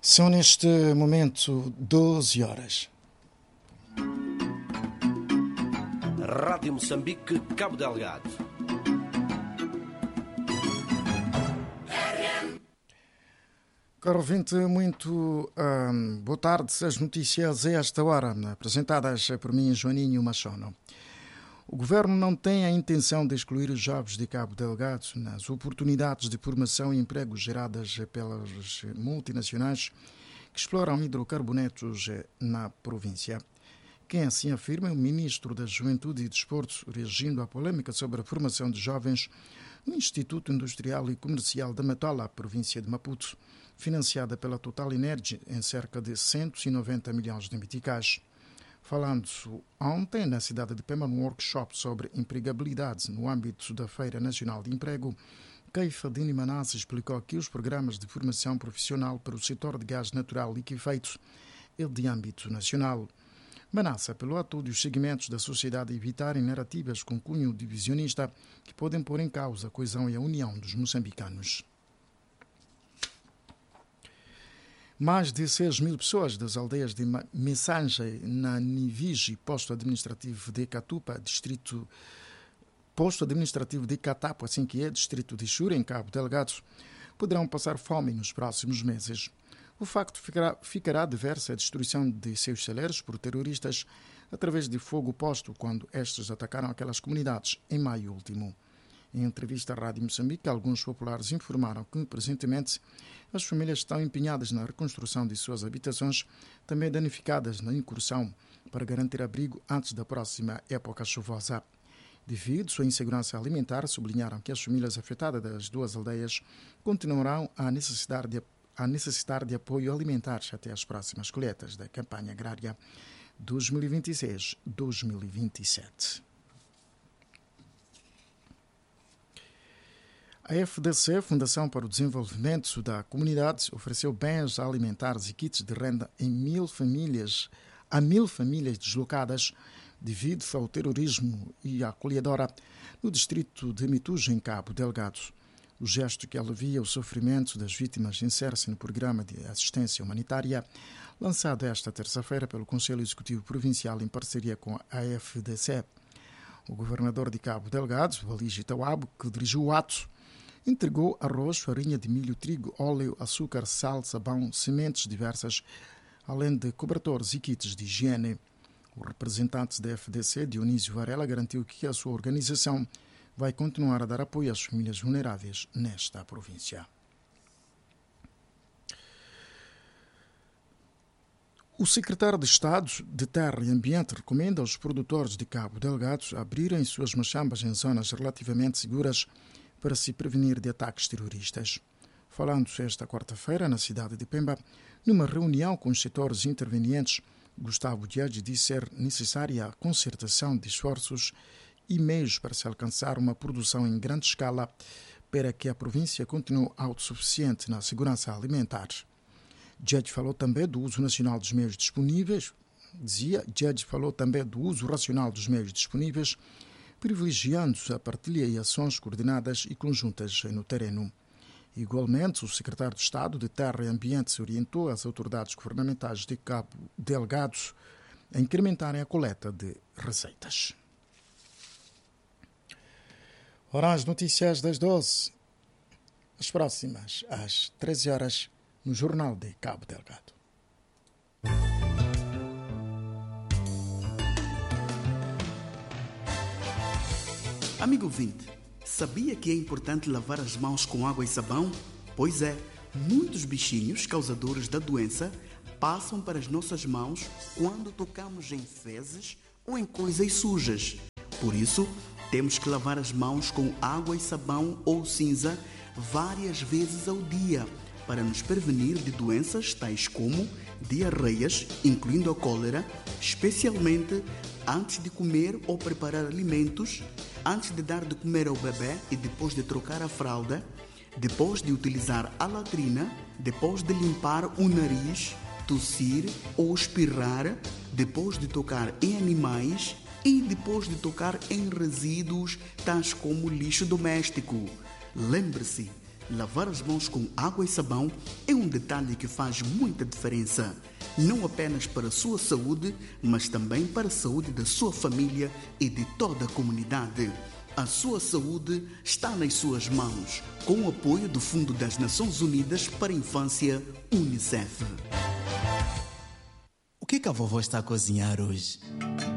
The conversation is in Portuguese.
São neste momento 12 horas. Rádio Moçambique, Cabo Delgado. Caro ouvinte, muito boa tarde. As notícias a esta hora, apresentadas por mim, Joaninho Machono. O governo não tem a intenção de excluir os jovens de Cabo Delgado nas oportunidades de formação e emprego geradas pelas multinacionais que exploram hidrocarbonetos na província. Quem assim afirma é o ministro da Juventude e Desporto, reagindo à polêmica sobre a formação de jovens no Instituto Industrial e Comercial da Matola, província de Maputo, financiada pela Total Energy em cerca de 190 milhões de meticais. Falando ontem na cidade de Pemba, num workshop sobre empregabilidade no âmbito da Feira Nacional de Emprego, Keifadine Manasse explicou que os programas de formação profissional para o setor de gás natural liquefeito é de âmbito nacional. Manasse apelou a todos os segmentos da sociedade a evitarem narrativas com cunho divisionista que podem pôr em causa a coesão e a união dos moçambicanos. Mais de 6 mil pessoas das aldeias de Messanje, na Nivigi, posto administrativo de Catupa, posto administrativo de Catapo, assim que é, distrito de Xura, em Cabo Delgado, poderão passar fome nos próximos meses. O facto ficará adverso à destruição de seus celeiros por terroristas através de fogo posto quando estes atacaram aquelas comunidades em maio último. Em entrevista à Rádio Moçambique, alguns populares informaram que, presentemente, as famílias estão empenhadas na reconstrução de suas habitações, também danificadas na incursão, para garantir abrigo antes da próxima época chuvosa. Devido à sua insegurança alimentar, sublinharam que as famílias afetadas das duas aldeias continuarão a necessitar de apoio alimentar até as próximas colheitas da campanha agrária 2026-2027. A FDC, Fundação para o Desenvolvimento da Comunidade, ofereceu bens alimentares e kits de renda a 1.000 famílias deslocadas devido ao terrorismo e à acolhedora no distrito de Mituja, em Cabo Delgado. O gesto que alivia o sofrimento das vítimas insere-se no programa de assistência humanitária lançado esta terça-feira pelo Conselho Executivo Provincial em parceria com a FDC. O governador de Cabo Delgado, Waligi Tawabo, que dirigiu o ato, entregou arroz, farinha de milho, trigo, óleo, açúcar, sal, sabão, sementes diversas, além de cobertores e kits de higiene. O representante da FDC, Dionísio Varela, garantiu que a sua organização vai continuar a dar apoio às famílias vulneráveis nesta província. O secretário de Estado de Terra e Ambiente recomenda aos produtores de Cabo Delgado abrirem suas machambas em zonas relativamente seguras para se prevenir de ataques terroristas. Falando esta quarta-feira na cidade de Pemba, numa reunião com os setores intervenientes, Gustavo Diagi disse ser necessária a concertação de esforços e meios para se alcançar uma produção em grande escala para que a província continue autossuficiente na segurança alimentar. Diagi falou também do uso nacional dos meios disponíveis, privilegiando a partilha e ações coordenadas e conjuntas no terreno. Igualmente, o secretário de Estado de Terra e Ambiente se orientou às autoridades governamentais de Cabo Delgado a incrementarem a coleta de receitas. Ora, as notícias das 12, as próximas às 13 horas, no Jornal de Cabo Delgado. Amigo ouvinte, sabia que é importante lavar as mãos com água e sabão? Pois é, muitos bichinhos causadores da doença passam para as nossas mãos quando tocamos em fezes ou em coisas sujas. Por isso, temos que lavar as mãos com água e sabão ou cinza várias vezes ao dia para nos prevenir de doenças tais como diarreias, incluindo a cólera, especialmente antes de comer ou preparar alimentos, antes de dar de comer ao bebê e depois de trocar a fralda, depois de utilizar a latrina, depois de limpar o nariz, tossir ou espirrar, depois de tocar em animais e depois de tocar em resíduos tais como lixo doméstico. Lembre-se, Lavar as mãos com água e sabão é um detalhe que faz muita diferença, não apenas para a sua saúde, mas também para a saúde da sua família e de toda a comunidade. A sua saúde está nas suas mãos, com o apoio do Fundo das Nações Unidas para a Infância, UNICEF. O que a vovó está a cozinhar hoje?